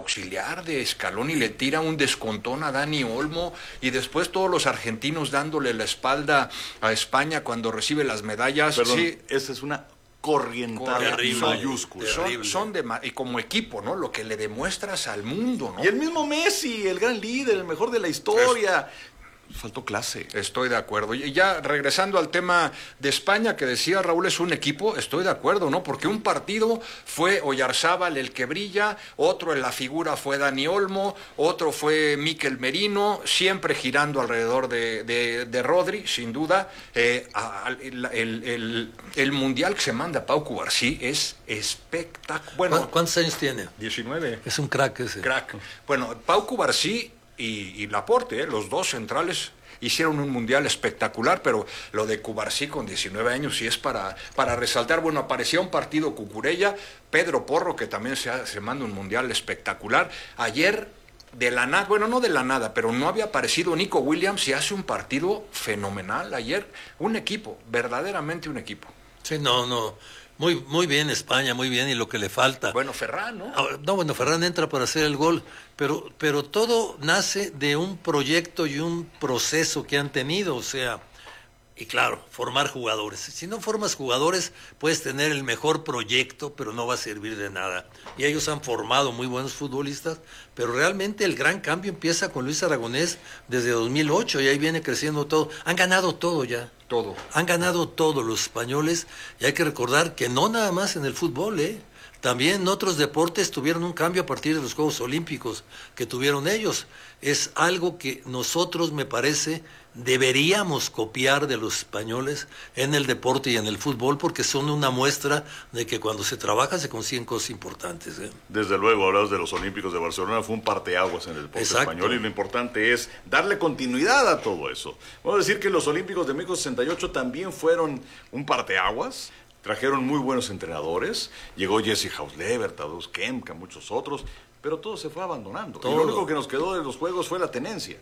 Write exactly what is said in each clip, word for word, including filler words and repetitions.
auxiliar de Scaloni le tira un descontón a Dani Olmo y después todos los argentinos dándole la espalda a España cuando recibe las medallas. Perdón, sí, esa es una corrientada mayúscula. Son, son de, y como equipo, ¿no? Lo que le demuestras al mundo, ¿no? Y el mismo Messi, el gran líder, el mejor de la historia. Es... Faltó clase. Estoy de acuerdo. Y ya regresando al tema de España, que decía Raúl, es un equipo, estoy de acuerdo, ¿no? Porque un partido fue Oyarzábal el que brilla, otro en la figura fue Dani Olmo, otro fue Mikel Merino, siempre girando alrededor de, de, de Rodri, sin duda. Eh, el, el, el, el mundial que se manda Pau Cubarsí es espectacular. Bueno, ¿cuántos años tiene? diecinueve. Es un crack ese. Crack. Bueno, Pau Cubarsí y, y Laporte, ¿eh? Los dos centrales hicieron un mundial espectacular, pero lo de Cubarsí con diecinueve años sí es para, para resaltar. Bueno, aparecía un partido Cucurella, Pedro Porro, que también se, ha, se manda un mundial espectacular. Ayer, de la nada, bueno, no de la nada, pero no había aparecido Nico Williams y hace un partido fenomenal ayer. Un equipo, verdaderamente un equipo. Sí, no, no. Muy, muy bien España, muy bien, y lo que le falta. Bueno, Ferran, ¿no? Ah, no, bueno, Ferran entra para hacer el gol, pero, pero todo nace de un proyecto y un proceso que han tenido, o sea, y claro, formar jugadores. Si no formas jugadores, puedes tener el mejor proyecto, pero no va a servir de nada. Y ellos han formado muy buenos futbolistas, pero realmente el gran cambio empieza con Luis Aragonés desde dos mil ocho, y ahí viene creciendo todo. Han ganado todo ya. Todo. Han ganado todo los españoles, y hay que recordar que no nada más en el fútbol, ¿eh? También en otros deportes tuvieron un cambio a partir de los Juegos Olímpicos que tuvieron ellos. Es algo que nosotros, me parece, deberíamos copiar de los españoles en el deporte y en el fútbol, porque son una muestra de que cuando se trabaja se consiguen cosas importantes, ¿eh? Desde luego, hablabas de los Olímpicos de Barcelona, fue un parteaguas en el deporte Exacto. español, y lo importante es darle continuidad a todo eso. Vamos a decir que los Olímpicos de México sesenta y ocho también fueron un parteaguas. Trajeron muy buenos entrenadores, llegó Jesse Hausleber, Tadeusz Kemka, muchos otros, pero todo se fue abandonando. Todo. Y lo único que nos quedó de los juegos fue la tenencia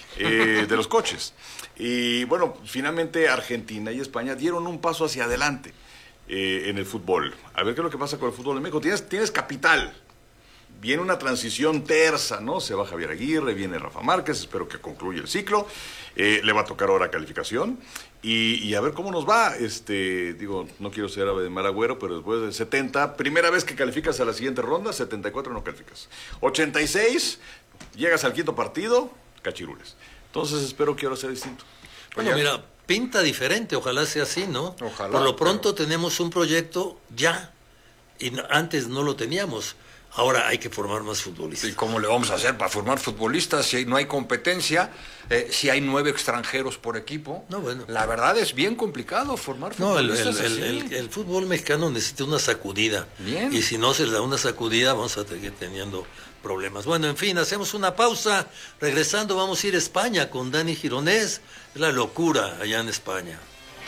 eh, de los coches. Y bueno, finalmente Argentina y España dieron un paso hacia adelante eh, en el fútbol. A ver qué es lo que pasa con el fútbol en México. Tienes, tienes capital. Viene una transición tersa, ¿no? Se va Javier Aguirre, viene Rafa Márquez, espero que concluya el ciclo. Eh, le va a tocar ahora calificación. Y, y a ver cómo nos va. Este, digo, no quiero ser ave de mal agüero, pero después de setenta, primera vez que calificas a la siguiente ronda, setenta y cuatro no calificas. ochenta y seis, llegas al quinto partido, cachirules. Entonces espero que ahora sea distinto. Bueno, mira, pinta diferente, ojalá sea así, ¿no? Ojalá. Por lo pronto pero... tenemos un proyecto ya, y no, antes no lo teníamos. Ahora hay que formar más futbolistas. ¿Y cómo le vamos a hacer para formar futbolistas si no hay competencia, eh, si hay nueve extranjeros por equipo? No, bueno. La verdad es bien complicado formar No, el, futbolistas. el, el, el, el fútbol mexicano necesita una sacudida. Bien. Y si no se le da una sacudida, vamos a seguir teniendo problemas. Bueno, en fin, hacemos una pausa. Regresando, vamos a ir a España con Dani Gironés. Es la locura allá en España.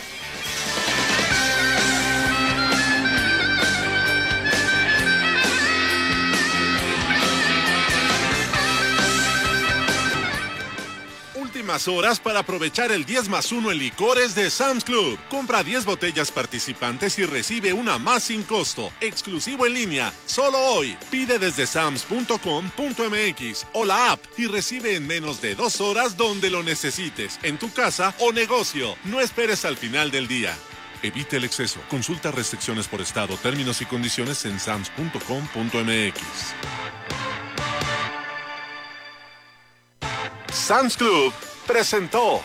Últimas horas para aprovechar el diez más uno en licores de Sam's Club. Compra diez botellas participantes y recibe una más sin costo. Exclusivo en línea, solo hoy. Pide desde sams punto com punto m x o la app y recibe en menos de dos horas donde lo necesites, en tu casa o negocio. No esperes al final del día. Evite el exceso. Consulta restricciones por estado, términos y condiciones en sams punto com punto m x. Sam's Club presentó.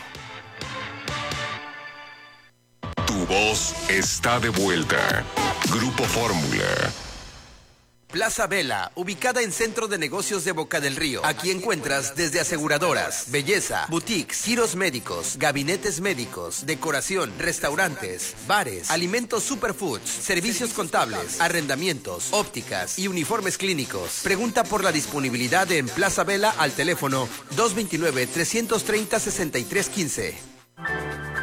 Tu voz está de vuelta. Grupo Fórmula. Plaza Vela, ubicada en Centro de Negocios de Boca del Río. Aquí encuentras desde aseguradoras, belleza, boutiques, giros médicos, gabinetes médicos, decoración, restaurantes, bares, alimentos superfoods, servicios contables, arrendamientos, ópticas y uniformes clínicos. Pregunta por la disponibilidad en Plaza Vela al teléfono dos dos nueve, tres tres cero, seis tres uno cinco.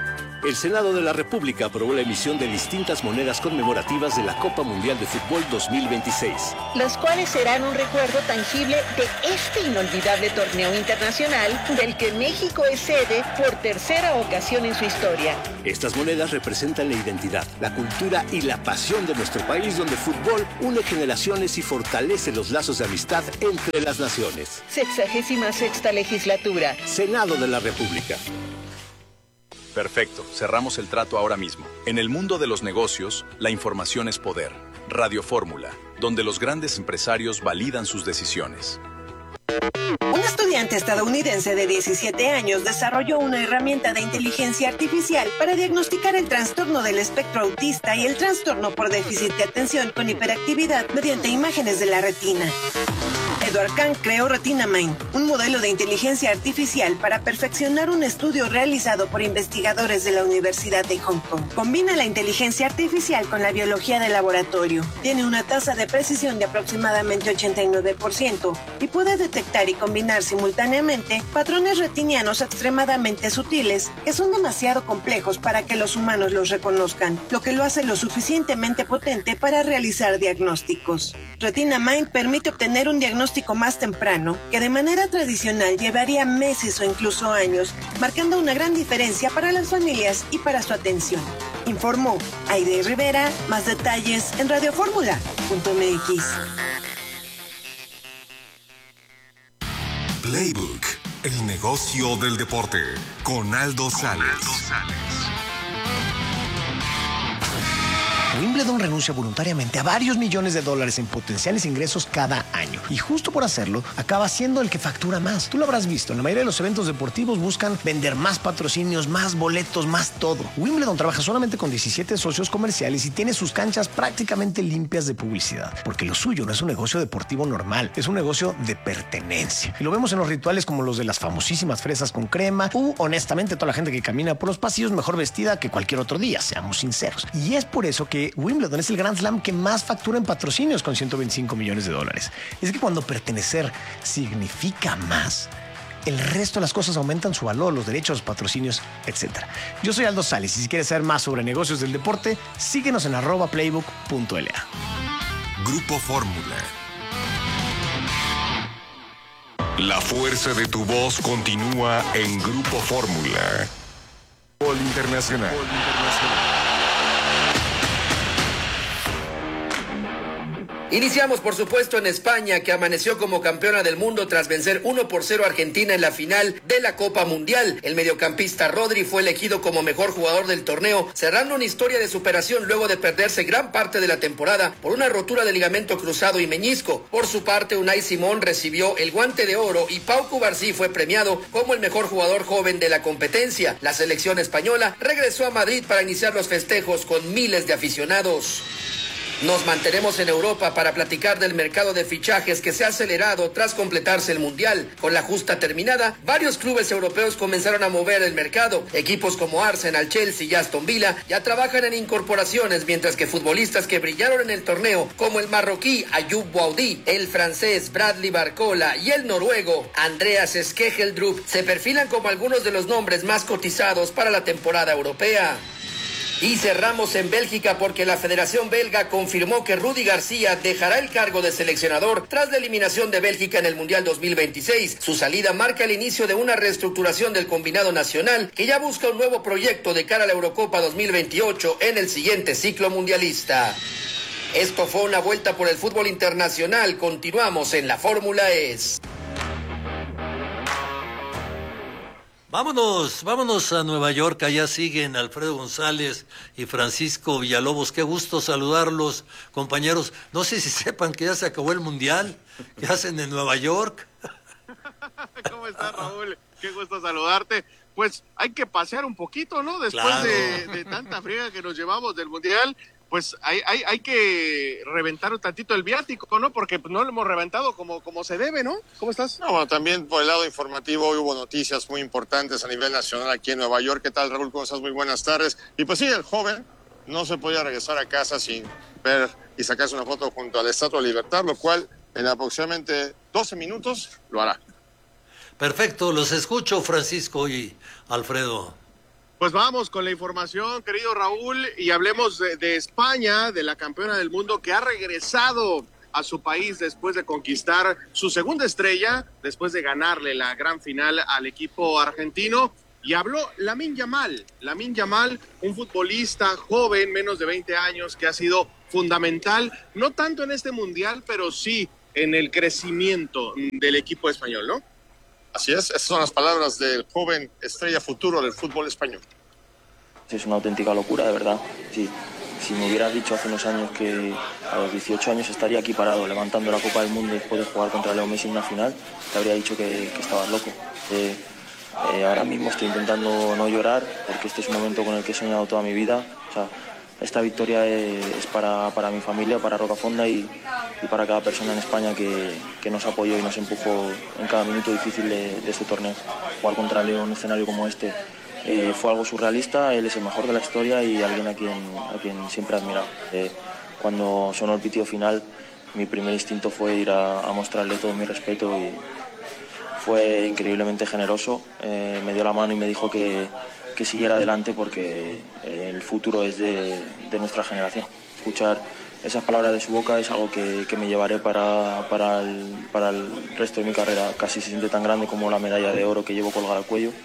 El Senado de la República aprobó la emisión de distintas monedas conmemorativas de la Copa Mundial de Fútbol dos mil veintiséis. Las cuales serán un recuerdo tangible de este inolvidable torneo internacional del que México es sede por tercera ocasión en su historia. Estas monedas representan la identidad, la cultura y la pasión de nuestro país, donde el fútbol une generaciones y fortalece los lazos de amistad entre las naciones. Sexagésima sexta legislatura. Senado de la República. Perfecto, cerramos el trato ahora mismo. En el mundo de los negocios, la información es poder. Radio Fórmula, donde los grandes empresarios validan sus decisiones. Un estudiante estadounidense de diecisiete años desarrolló una herramienta de inteligencia artificial para diagnosticar el trastorno del espectro autista y el trastorno por déficit de atención con hiperactividad mediante imágenes de la retina. Edward Kang creó RetinaMind, un modelo de inteligencia artificial para perfeccionar un estudio realizado por investigadores de la Universidad de Hong Kong. Combina la inteligencia artificial con la biología de laboratorio. Tiene una tasa de precisión de aproximadamente ochenta y nueve por ciento y puede detectar y combinar simultáneamente patrones retinianos extremadamente sutiles que son demasiado complejos para que los humanos los reconozcan, lo que lo hace lo suficientemente potente para realizar diagnósticos. RetinaMind permite obtener un diagnóstico más temprano, que de manera tradicional llevaría meses o incluso años, marcando una gran diferencia para las familias y para su atención. Informó Aide Rivera. Más detalles en radioformula punto m x. Playbook, el negocio del deporte, con Aldo Sales. Wimbledon renuncia voluntariamente a varios millones de dólares en potenciales ingresos cada año. Y justo por hacerlo, acaba siendo el que factura más. Tú lo habrás visto, en la mayoría de los eventos deportivos buscan vender más patrocinios, más boletos, más todo. Wimbledon trabaja solamente con diecisiete socios comerciales y tiene sus canchas prácticamente limpias de publicidad. Porque lo suyo no es un negocio deportivo normal, es un negocio de pertenencia. Y lo vemos en los rituales como los de las famosísimas fresas con crema, u honestamente toda la gente que camina por los pasillos mejor vestida que cualquier otro día, seamos sinceros. Y es por eso que Wimbledon es el Grand Slam que más factura en patrocinios con ciento veinticinco millones de dólares. Es que cuando pertenecer significa más, el resto de las cosas aumentan su valor, los derechos, los patrocinios, etcétera. Yo soy Aldo Sales y si quieres saber más sobre negocios del deporte, síguenos en arroba playbook punto l a. Grupo Fórmula. La fuerza de tu voz continúa en Grupo Fórmula. Gol Internacional. Gol Internacional. Iniciamos, por supuesto, en España, que amaneció como campeona del mundo tras vencer uno por cero a Argentina en la final de la Copa Mundial. El mediocampista Rodri fue elegido como mejor jugador del torneo, cerrando una historia de superación luego de perderse gran parte de la temporada por una rotura de ligamento cruzado y meñisco. Por su parte, Unai Simón recibió el Guante de Oro y Pau Cubarsí fue premiado como el mejor jugador joven de la competencia. La selección española regresó a Madrid para iniciar los festejos con miles de aficionados. Nos mantenemos en Europa para platicar del mercado de fichajes que se ha acelerado tras completarse el Mundial. Con la justa terminada, varios clubes europeos comenzaron a mover el mercado. Equipos como Arsenal, Chelsea y Aston Villa ya trabajan en incorporaciones, mientras que futbolistas que brillaron en el torneo, como el marroquí Ayoub Boadi, el francés Bradley Barcola y el noruego Andreas Skegeldrup, se perfilan como algunos de los nombres más cotizados para la temporada europea. Y cerramos en Bélgica porque la Federación Belga confirmó que Rudy García dejará el cargo de seleccionador tras la eliminación de Bélgica en el Mundial dos mil veintiséis. Su salida marca el inicio de una reestructuración del combinado nacional que ya busca un nuevo proyecto de cara a la Eurocopa dos mil veintiocho en el siguiente ciclo mundialista. Esto fue una vuelta por el fútbol internacional. Continuamos en la Fórmula E S. Vámonos, vámonos a Nueva York, allá siguen Alfredo González y Francisco Villalobos. Qué gusto saludarlos, compañeros. No sé si sepan que ya se acabó el Mundial. ¿Qué hacen en Nueva York? ¿Cómo estás, Raúl? Qué gusto saludarte. Pues hay que pasear un poquito, ¿no? Después Claro. de, de tanta friega que nos llevamos del Mundial, pues hay, hay, hay que reventar un tantito el viático, ¿no? Porque no lo hemos reventado como, como se debe, ¿no? ¿Cómo estás? No, bueno, también por el lado informativo hoy hubo noticias muy importantes a nivel nacional aquí en Nueva York. ¿Qué tal, Raúl? ¿Cómo estás? Muy buenas tardes. Y pues sí, el joven no se podía regresar a casa sin ver y sacarse una foto junto a la Estatua de Libertad, lo cual en aproximadamente doce minutos lo hará. Perfecto, los escucho, Francisco y Alfredo. Pues vamos con la información, querido Raúl, y hablemos de, de España, de la campeona del mundo que ha regresado a su país después de conquistar su segunda estrella, después de ganarle la gran final al equipo argentino. Y habló Lamine Yamal, Lamine Yamal, un futbolista joven, menos de veinte años, que ha sido fundamental, no tanto en este mundial, pero sí en el crecimiento del equipo español, ¿no? Así es, esas son las palabras del joven estrella futuro del fútbol español. Es una auténtica locura, de verdad. Sí, si me hubieras dicho hace unos años que a los dieciocho años estaría aquí parado levantando la Copa del Mundo después de jugar contra Leo Messi en una final, te habría dicho que, que estabas loco. Eh, eh, ahora mismo estoy intentando no llorar porque este es un momento con el que he soñado toda mi vida. O sea, esta victoria es, es para, para mi familia, para Rocafonda y, y para cada persona en España que, que nos apoyó y nos empujó en cada minuto difícil de, de este torneo. Jugar contra Leo en un escenario como este eh, fue algo surrealista. Él es el mejor de la historia y alguien a quien, a quien siempre he admirado. Eh, cuando sonó el pitido final, mi primer instinto fue ir a, a mostrarle todo mi respeto y fue increíblemente generoso. Eh, me dio la mano y me dijo que que siguiera adelante porque el futuro es de, de nuestra generación. Escuchar esas palabras de su boca es algo que, que me llevaré para, para, el, para el resto de mi carrera. Casi se siente tan grande como la medalla de oro que llevo colgada al cuello.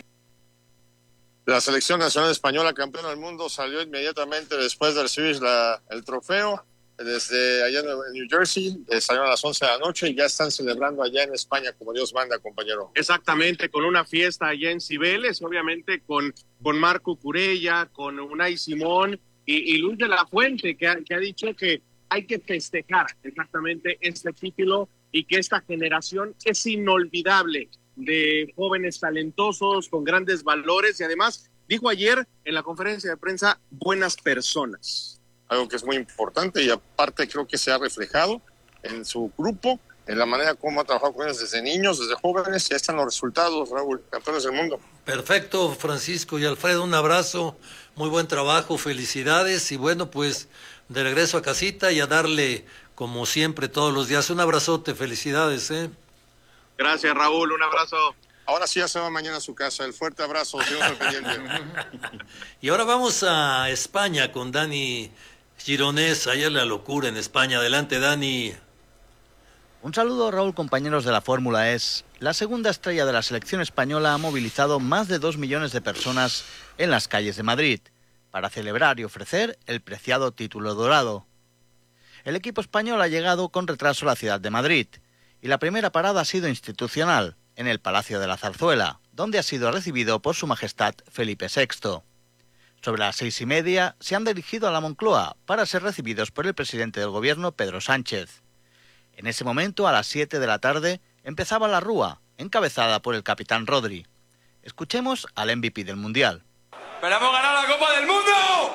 La selección nacional española, campeona del mundo, salió inmediatamente después de recibir la, el trofeo desde allá en New Jersey. Eh, salieron a las once de la noche y ya están celebrando allá en España como Dios manda, compañero. Exactamente, con una fiesta allá en Cibeles, obviamente con, con Marco Curella, con Unai Simón y, y Luis de la Fuente, que ha, que ha dicho que hay que festejar exactamente este título y que esta generación es inolvidable de jóvenes talentosos, con grandes valores y además, dijo ayer en la conferencia de prensa, buenas personas. Algo que es muy importante y aparte creo que se ha reflejado en su grupo, en la manera como ha trabajado con ellos desde niños, desde jóvenes, y ahí están los resultados, Raúl, campeones del mundo. Perfecto, Francisco y Alfredo, un abrazo, muy buen trabajo, felicidades y bueno, pues de regreso a casita y a darle como siempre todos los días. Un abrazote, felicidades, ¿eh? Gracias, Raúl, un abrazo. Ahora sí ya se va mañana a su casa. El fuerte abrazo, Dios al pendiente. Y ahora vamos a España con Dani Gironés. Allá la locura en España. Adelante, Dani. Un saludo, Raúl, compañeros de la Fórmula E. La segunda estrella de la selección española ha movilizado más de dos millones de personas en las calles de Madrid para celebrar y ofrecer el preciado título dorado. El equipo español ha llegado con retraso a la ciudad de Madrid y la primera parada ha sido institucional, en el Palacio de la Zarzuela, donde ha sido recibido por Su Majestad Felipe sexto. Sobre las seis y media se han dirigido a la Moncloa para ser recibidos por el presidente del gobierno, Pedro Sánchez. En ese momento, a las siete de la tarde, empezaba la rúa, encabezada por el capitán Rodri. Escuchemos al M V P del Mundial. ¡Pero hemos ganado la Copa del Mundo!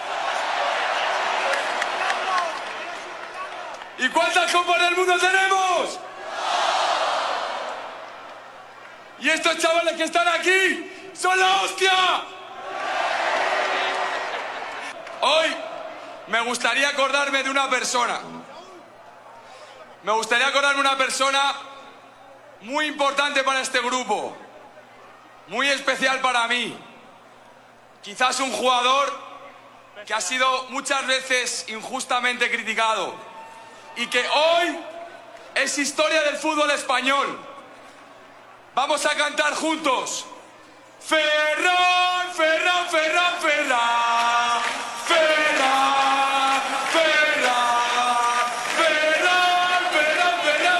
¿Y cuántas Copas del Mundo tenemos? Y estos chavales que están aquí son la hostia. Hoy me gustaría acordarme de una persona. Me gustaría acordarme de una persona muy importante para este grupo, muy especial para mí. Quizás un jugador que ha sido muchas veces injustamente criticado y que hoy es historia del fútbol español. Vamos a cantar juntos. Ferran, Ferran, Ferran, Ferran. Ferran, Ferran. Ferran, Ferran, Ferran,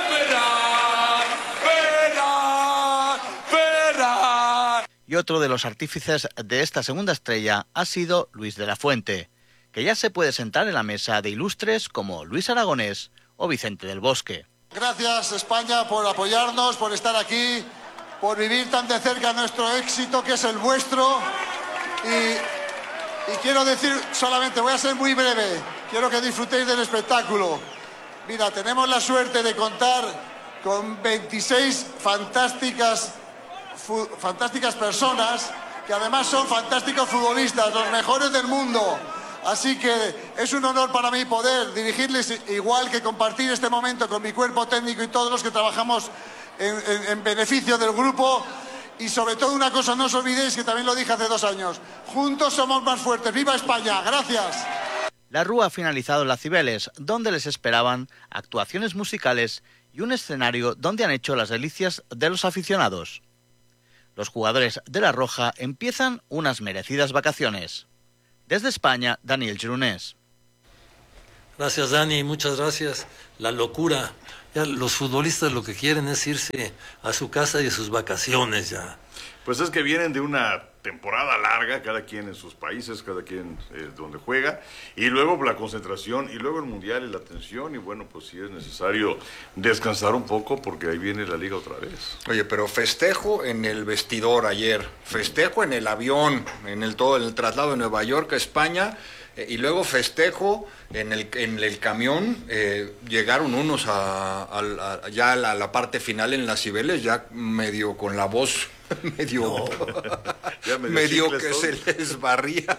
Ferran. Ferran, Ferran. Y otro de los artífices de esta segunda estrella ha sido Luis de la Fuente, que ya se puede sentar en la mesa de ilustres como Luis Aragonés o Vicente del Bosque. Gracias, España, por apoyarnos, por estar aquí, por vivir tan de cerca nuestro éxito, que es el vuestro. Y, y quiero decir solamente, voy a ser muy breve, quiero que disfrutéis del espectáculo. Mira, tenemos la suerte de contar con veintiséis fantásticas, fu, fantásticas personas, que además son fantásticos futbolistas, los mejores del mundo. Así que es un honor para mí poder dirigirles, igual que compartir este momento con mi cuerpo técnico y todos los que trabajamos en, en, en beneficio del grupo. Y sobre todo una cosa, no os olvidéis que también lo dije hace dos años. Juntos somos más fuertes. ¡Viva España! ¡Gracias! La Rúa ha finalizado en Las Cibeles, donde les esperaban actuaciones musicales y un escenario donde han hecho las delicias de los aficionados. Los jugadores de La Roja empiezan unas merecidas vacaciones. Desde España, Daniel Gironés. Gracias, Dani, muchas gracias. La locura. Ya los futbolistas lo que quieren es irse a su casa y a sus vacaciones ya. Pues es que vienen de una temporada larga, cada quien en sus países, cada quien eh, donde juega, y luego la concentración, y luego el Mundial y la tensión, y bueno, pues sí es necesario descansar un poco porque ahí viene la liga otra vez. Oye, pero festejo en el vestidor ayer, festejo en el avión, en el todo el traslado de Nueva York a España, eh, y luego festejo en el, en el camión. Eh, llegaron unos a, a, a, ya a la, a la parte final en Las Cibeles, ya medio con la voz medio, no. medio, medio que todo. Se les barría.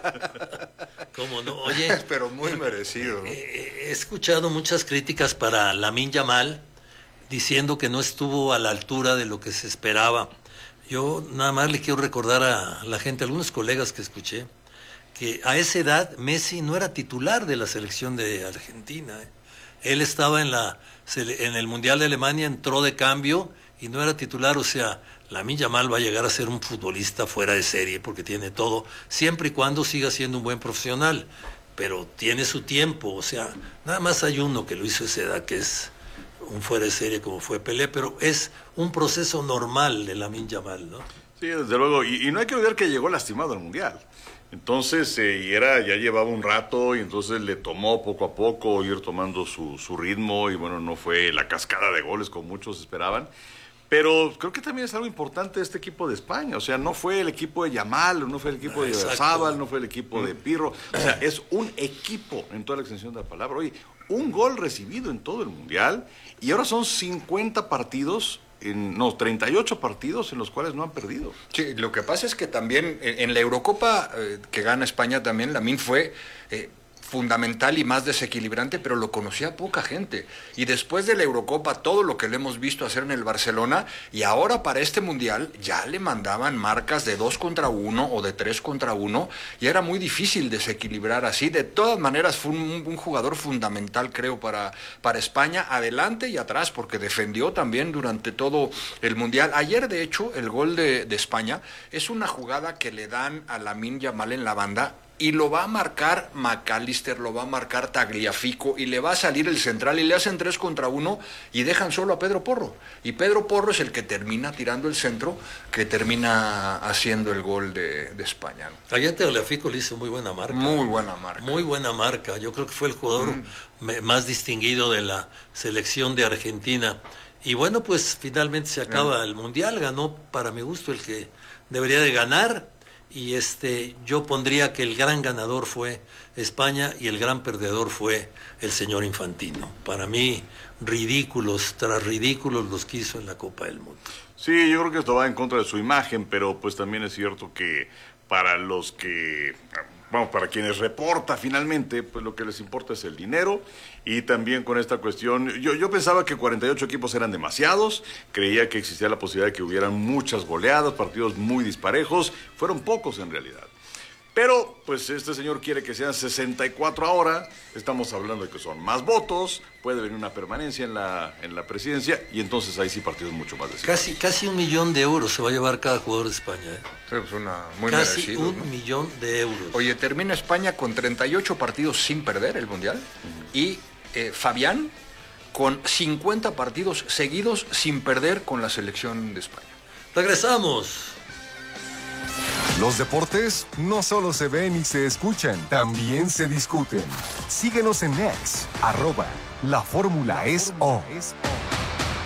¿Cómo no? Oye, pero muy merecido, ¿no? He escuchado muchas críticas para Lamine Yamal, diciendo que no estuvo a la altura de lo que se esperaba. Yo nada más le quiero recordar a la gente, a algunos colegas que escuché, que a esa edad Messi no era titular de la selección de Argentina, ¿eh? Él estaba en, la, en el Mundial de Alemania, entró de cambio y no era titular. O sea, Lamine Yamal va a llegar a ser un futbolista fuera de serie porque tiene todo, siempre y cuando siga siendo un buen profesional, pero tiene su tiempo. O sea, nada más hay uno que lo hizo a esa edad, que es un fuera de serie como fue Pelé, pero es un proceso normal de Lamine Yamal, ¿no? Sí, desde luego, y, y no hay que olvidar que llegó lastimado al Mundial. Entonces, eh, y era, ya llevaba un rato, y entonces le tomó poco a poco ir tomando su, su ritmo, y bueno, no fue la cascada de goles como muchos esperaban. Pero creo que también es algo importante este equipo de España. O sea, no fue el equipo de Yamal, no fue el equipo de Zabal, no fue el equipo de Pirro. O sea, es un equipo en toda la extensión de la palabra. Oye, un gol recibido en todo el Mundial, y ahora son cincuenta partidos, en, no, treinta y ocho partidos en los cuales no han perdido. Sí, lo que pasa es que también en, en la Eurocopa eh, que gana España también, Lamine fue Eh, fundamental y más desequilibrante, pero lo conocía poca gente. Y después de la Eurocopa, todo lo que le hemos visto hacer en el Barcelona, y ahora para este Mundial ya le mandaban marcas de dos contra uno o de tres contra uno, y era muy difícil desequilibrar así. De todas maneras fue un, un jugador fundamental, creo, para, para España, adelante y atrás, porque defendió también durante todo el Mundial. Ayer, de hecho, el gol de, de España es una jugada que le dan a Lamine Yamal en la banda, y lo va a marcar McAllister, lo va a marcar Tagliafico, y le va a salir el central, y le hacen tres contra uno, y dejan solo a Pedro Porro. Y Pedro Porro es el que termina tirando el centro, que termina haciendo el gol de, de España, ¿no? Ayer Tagliafico le hizo muy buena marca. Muy buena marca. Muy buena marca. Yo creo que fue el jugador mm. más distinguido de la selección de Argentina. Y bueno, pues finalmente se acaba mm. el Mundial. Ganó, para mi gusto, el que debería de ganar. Y este, yo pondría que el gran ganador fue España y el gran perdedor fue el señor Infantino. Para mí, ridículos tras ridículos los que hizo en la Copa del Mundo. Sí, yo creo que esto va en contra de su imagen, pero pues también es cierto que para los que, vamos, para quienes reporta finalmente, pues lo que les importa es el dinero. Y también con esta cuestión, yo, yo pensaba que cuarenta y ocho equipos eran demasiados, creía que existía la posibilidad de que hubieran muchas goleadas, partidos muy disparejos, fueron pocos en realidad. Pero, pues este señor quiere que sean sesenta y cuatro ahora, estamos hablando de que son más votos, puede venir una permanencia en la, en la presidencia, y entonces ahí sí partidos mucho más desiguales. Casi, casi un millón de euros se va a llevar cada jugador de España, ¿eh? Sí, pues una, muy casi merecido, un ¿no? millón de euros. Oye, termina España con treinta y ocho partidos sin perder el Mundial, uh-huh. y eh, Fabián con cincuenta partidos seguidos sin perder con la selección de España. Regresamos. Los deportes no solo se ven y se escuchan, también se discuten. Síguenos en X, arroba La Fórmula es O.